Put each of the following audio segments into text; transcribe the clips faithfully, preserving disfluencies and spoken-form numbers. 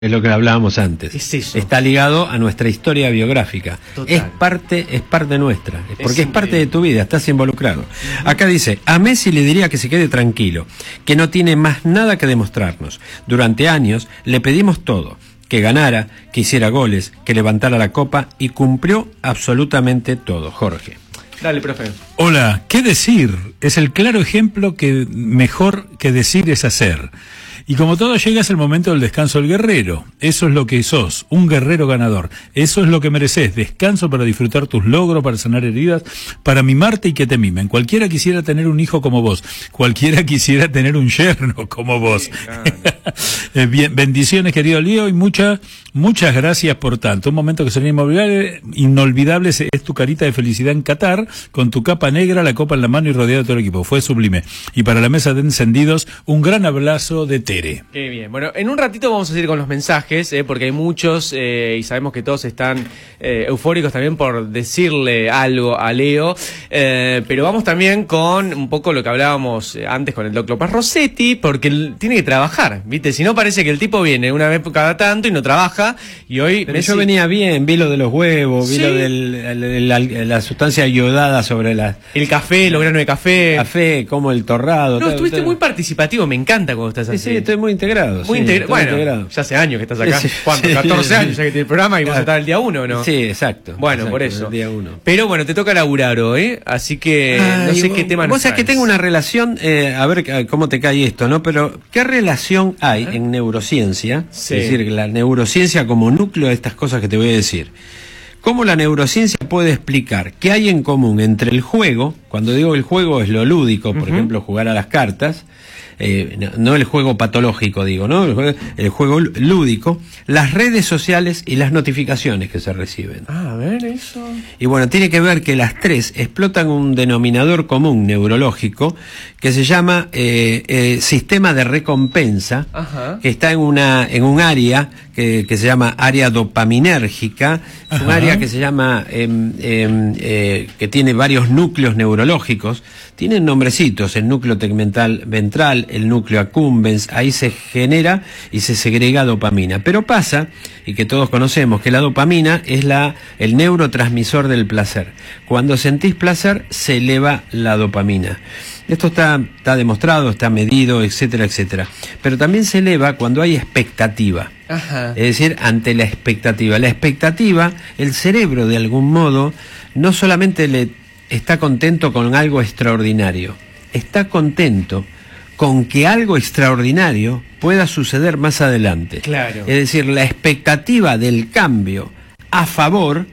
Es lo que hablábamos antes. Es eso. Está ligado a nuestra historia biográfica. Total. Es parte, es parte nuestra. Porque es, Es parte de tu vida, estás involucrado. Uh-huh. Acá dice, a Messi le diría que se quede tranquilo, que no tiene más nada que demostrarnos. Durante años le pedimos todo, que ganara, que hiciera goles, que levantara la copa, y cumplió absolutamente todo. Jorge. Dale, profe. Hola, ¿qué decir? Es el claro ejemplo que mejor que decir es hacer. Y como todo, llega el momento del descanso del guerrero. Eso es lo que sos, un guerrero ganador. Eso es lo que mereces, descanso para disfrutar tus logros, para sanar heridas, para mimarte y que te mimen. Cualquiera quisiera tener un hijo como vos, cualquiera quisiera tener un yerno como vos. Sí, claro. Bien, bendiciones, querido Lío, y muchas, muchas gracias por tanto. Un momento que será inolvidable, inolvidable es tu carita de felicidad en Qatar, con tu capa negra, la copa en la mano y rodeado de todo el equipo. Fue sublime. Y para la mesa de encendidos, un gran abrazo de Tere. Qué bien. Bueno, en un ratito vamos a seguir con los mensajes, eh, porque hay muchos eh, y sabemos que todos están eh, eufóricos también por decirle algo a Leo, eh, pero vamos también con un poco lo que hablábamos antes con el doctor Paz Rossetti, porque él tiene que trabajar, ¿viste? Si no, parece que el tipo viene una vez cada tanto y no trabaja, y hoy... Pero Messi... yo venía bien, vi lo de los huevos, vi ¿sí? lo de la, la sustancia iodada sobre la... El café, los granos de café. Café, como el torrado. No, todo, estuviste todo. muy participativo, me encanta cuando estás así. Sí, sí, estoy muy integrado. Muy sí, integrado. Bueno, integrado. Ya hace años que estás acá. Sí, ¿Cuánto? sí, catorce sí, años ya que tiene el programa y claro. vos estás el día uno, ¿no? Sí, exacto. Bueno, exacto, por eso. El día uno. Pero bueno, te toca laburar hoy, así que Ay, no sé vos, qué tema nos Vos sabés que tengo una relación, eh, a ver cómo te cae esto, ¿no? Pero, ¿qué relación hay ¿Eh? en neurociencia? Sí. Es decir, la neurociencia como núcleo de estas cosas que te voy a decir. ¿Cómo la neurociencia puede explicar qué hay en común entre el juego, cuando digo el juego es lo lúdico, por uh-huh. ejemplo, jugar a las cartas, eh, no, no el juego patológico, digo, ¿no? El juego, el juego lúdico, las redes sociales y las notificaciones que se reciben. Ah, a ver, eso. Y bueno, tiene que ver que las tres explotan un denominador común neurológico que se llama eh, eh, sistema de recompensa, Ajá. que está en una en un área que, que se llama área dopaminérgica, es un área que se llama, eh, eh, eh, que tiene varios núcleos neurológicos, tienen nombrecitos, el núcleo tegmental ventral, el núcleo accumbens, ahí se genera y se segrega dopamina. Pero pasa, y que todos conocemos, que la dopamina es la el neurotransmisor del placer. Cuando sentís placer, se eleva la dopamina. Esto está, está demostrado, está medido, etcétera, etcétera. Pero también se eleva cuando hay expectativa. Ajá. Es decir, ante la expectativa. La expectativa, el cerebro de algún modo, no solamente le está contento con algo extraordinario, está contento con que algo extraordinario pueda suceder más adelante. Claro. Es decir, la expectativa del cambio a favor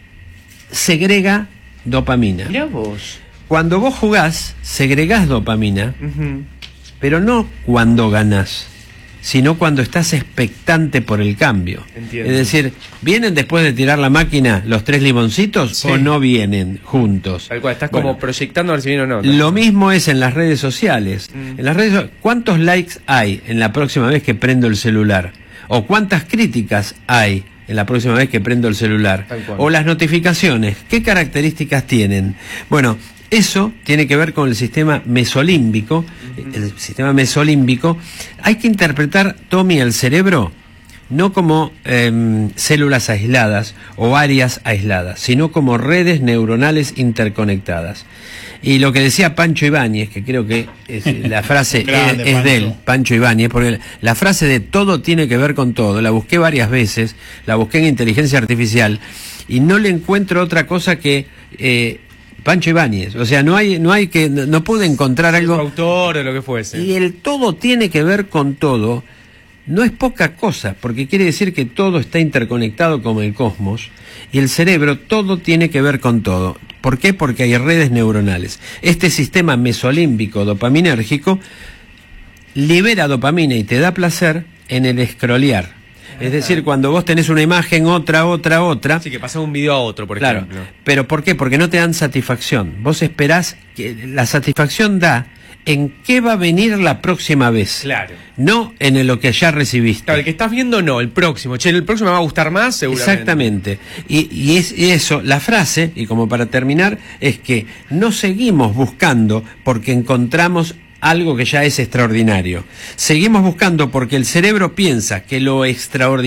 segrega dopamina. Mirá vos. Cuando vos jugás, segregás dopamina, uh-huh. pero no cuando ganás, sino cuando estás expectante por el cambio. Entiendo. Es decir, ¿vienen después de tirar la máquina los tres limoncitos sí. o no vienen juntos? Tal cual, estás bueno, como proyectando a ver si viene o no. Lo mismo es en las redes sociales. Mm. En las redes, ¿cuántos likes hay en la próxima vez que prendo el celular? ¿O cuántas críticas hay en la próxima vez que prendo el celular? O las notificaciones, ¿qué características tienen? Bueno, eso tiene que ver con el sistema mesolímbico. Uh-huh. El sistema mesolímbico, hay que interpretar, Tommy, el cerebro no como eh, células aisladas o áreas aisladas, sino como redes neuronales interconectadas. Y lo que decía Pancho Ibáñez, que creo que es, la frase Grande, es, es de él, Pancho Ibáñez, porque la frase de todo tiene que ver con todo, la busqué varias veces, la busqué en inteligencia artificial, y no le encuentro otra cosa que... Eh, Pancho Ibáñez, o sea, no hay, no hay que, no, no pude encontrar algo. El autor o lo que fuese. Y el todo tiene que ver con todo, no es poca cosa, porque quiere decir que todo está interconectado como el cosmos, y el cerebro todo tiene que ver con todo. ¿Por qué? Porque hay redes neuronales. Este sistema mesolímbico dopaminérgico libera dopamina y te da placer en el scrollear. Es decir, cuando vos tenés una imagen, otra, otra, otra... Sí, que pasa de un video a otro, por claro, ejemplo. Pero ¿por qué? Porque no te dan satisfacción. Vos esperás que la satisfacción da en qué va a venir la próxima vez. Claro. No en lo que ya recibiste. Claro, el que estás viendo no, el próximo. Che, el próximo me va a gustar más, seguramente. Exactamente. Y, y, es, y eso, la frase, y como para terminar, es que no seguimos buscando porque encontramos algo que ya es extraordinario. Seguimos buscando porque el cerebro piensa que lo extraordinario